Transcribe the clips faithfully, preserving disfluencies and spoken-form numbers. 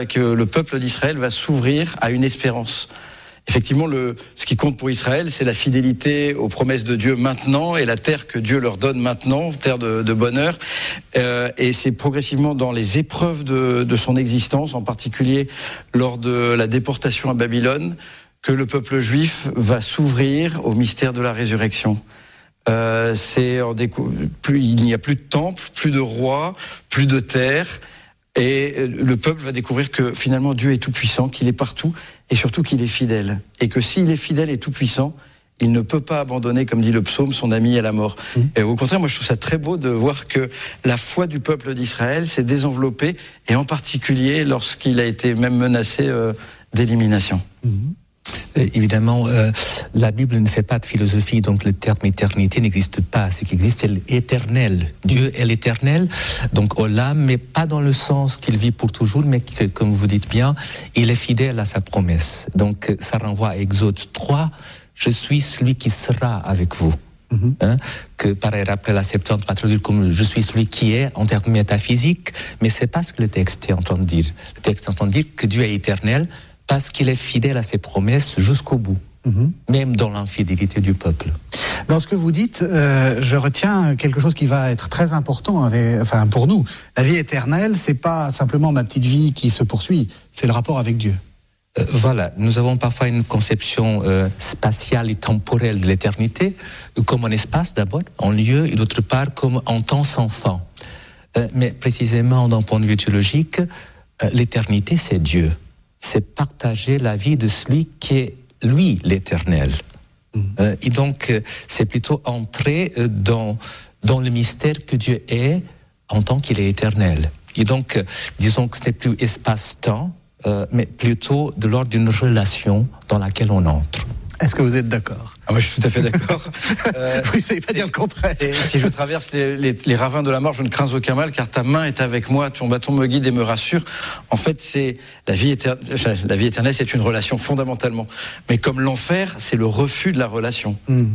que le peuple d'Israël va s'ouvrir à une espérance. Effectivement, le, ce qui compte pour Israël, c'est la fidélité aux promesses de Dieu maintenant et la terre que Dieu leur donne maintenant, terre de, de bonheur. Euh, et c'est progressivement dans les épreuves de, de son existence, en particulier lors de la déportation à Babylone, que le peuple juif va s'ouvrir au mystère de la résurrection. Euh, c'est en décou- plus, il n'y a plus de temple, plus de roi, plus de terre. Et le peuple va découvrir que finalement Dieu est tout puissant, qu'il est partout et surtout qu'il est fidèle. Et que s'il est fidèle et tout puissant, il ne peut pas abandonner, comme dit le psaume, son ami à la mort. Mmh. Et au contraire, moi je trouve ça très beau de voir que la foi du peuple d'Israël s'est désenveloppée, et en particulier lorsqu'il a été même menacé euh, d'élimination. Mmh. Euh, évidemment, euh, la Bible ne fait pas de philosophie, donc le terme éternité n'existe pas. Ce qui existe, c'est l'éternel. Dieu est l'éternel, donc Olam, mais pas dans le sens qu'il vit pour toujours, mais que, comme vous dites bien, il est fidèle à sa promesse. Donc ça renvoie à Exode trois, je suis celui qui sera avec vous. Mm-hmm. Hein, que pareil, après la Septante va traduire comme je suis celui qui est en termes métaphysiques, mais c'est pas ce que le texte est en train de dire. Le texte est en train de dire que Dieu est éternel, parce qu'il est fidèle à ses promesses jusqu'au bout, mmh. même dans l'infidélité du peuple. Dans ce que vous dites, euh, je retiens quelque chose qui va être très important avec, enfin, pour nous. La vie éternelle, c'est pas simplement ma petite vie qui se poursuit, c'est le rapport avec Dieu. Euh, voilà, nous avons parfois une conception euh, spatiale et temporelle de l'éternité, comme un espace d'abord, en lieu, et d'autre part comme en temps sans fin. Euh, mais précisément d'un point de vue théologique, euh, l'éternité c'est Dieu. C'est partager la vie de celui qui est, lui, l'éternel. Mmh. Euh, et donc, euh, c'est plutôt entrer euh, dans, dans le mystère que Dieu est en tant qu'il est éternel. Et donc, euh, disons que ce n'est plus espace-temps, euh, mais plutôt de l'ordre d'une relation dans laquelle on entre. Est-ce que vous êtes d'accord ? Ah, moi, je suis tout à fait d'accord. Euh, vous n'allez pas dire le contraire. Et si je traverse les, les, les ravins de la mort, je ne crains aucun mal, car ta main est avec moi, ton bâton me guide et me rassure. En fait, c'est la vie éternelle. La vie éternelle, c'est une relation fondamentalement. Mais comme l'enfer, c'est le refus de la relation. Mmh.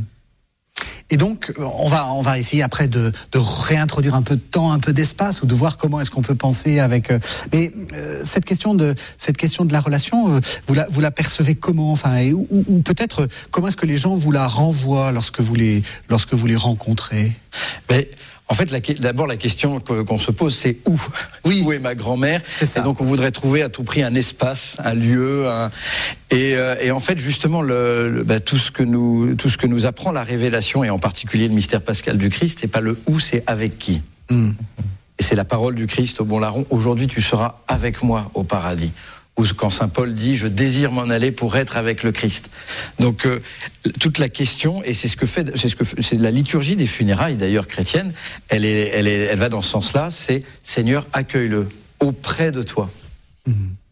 Et donc, on va, on va essayer après de, de réintroduire un peu de temps, un peu d'espace, ou de voir comment est-ce qu'on peut penser avec. Euh, mais euh, cette question de cette question de la relation, euh, vous la vous la percevez comment, enfin, et, ou, ou peut-être comment est-ce que les gens vous la renvoient lorsque vous les lorsque vous les rencontrez ? Mais en fait, la, d'abord, la question qu'on se pose, c'est où ? Oui. Où est ma grand-mère ? C'est ça. Et donc, on voudrait trouver à tout prix un espace, un lieu. Un... Et, euh, et en fait, justement, le, le, bah, tout ce que nous, tout ce que nous apprend la révélation, et en particulier le mystère pascal du Christ, c'est pas le où, c'est avec qui. Mm. Et c'est la parole du Christ au bon larron. Aujourd'hui, tu seras avec moi au paradis. Ou quand saint Paul dit « je désire m'en aller pour être avec le Christ ». Donc euh, toute la question, et c'est ce que fait, c'est ce que c'est la liturgie des funérailles d'ailleurs chrétiennes, elle est, elle est, elle va dans ce sens-là. C'est Seigneur, accueille-le auprès de toi. Mmh.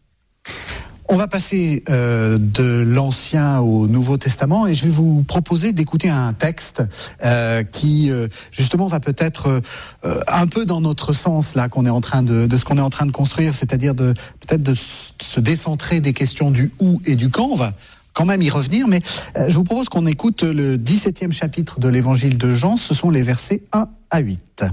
On va passer euh, de l'Ancien au Nouveau Testament, et je vais vous proposer d'écouter un texte euh, qui euh, justement va peut-être euh, un peu dans notre sens là qu'on est en train de, de ce qu'on est en train de construire, c'est-à-dire de peut-être de se décentrer des questions du où et du quand. On va quand même y revenir, mais euh, je vous propose qu'on écoute le dix-septième chapitre de l'Évangile de Jean. Ce sont les versets un à huit.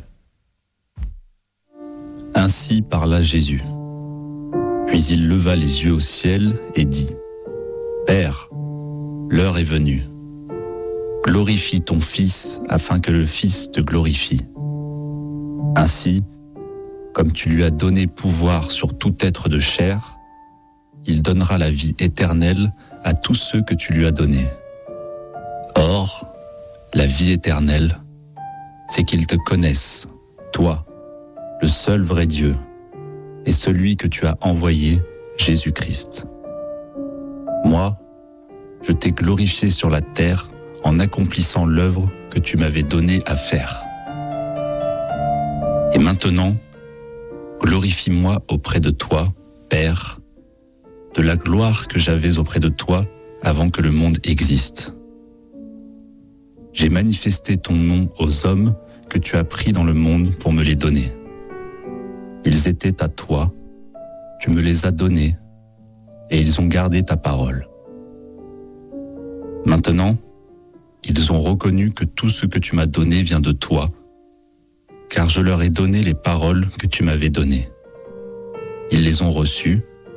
Ainsi parla Jésus. Puis il leva les yeux au ciel et dit : Père, l'heure est venue. Glorifie ton Fils, afin que le Fils te glorifie. Ainsi, comme tu lui as donné pouvoir sur tout être de chair, il donnera la vie éternelle à tous ceux que tu lui as donnés. Or, la vie éternelle, c'est qu'ils te connaissent, toi, le seul vrai Dieu, et celui que tu as envoyé, Jésus-Christ. Moi, je t'ai glorifié sur la terre en accomplissant l'œuvre que tu m'avais donnée à faire. Et maintenant, glorifie-moi auprès de toi, Père, de la gloire que j'avais auprès de toi avant que le monde existe. J'ai manifesté ton nom aux hommes que tu as pris dans le monde pour me les donner. Ils étaient à toi, tu me les as donnés, et ils ont gardé ta parole. Maintenant, ils ont reconnu que tout ce que tu m'as donné vient de toi, car je leur ai donné les paroles que tu m'avais données. Ils les ont reçues,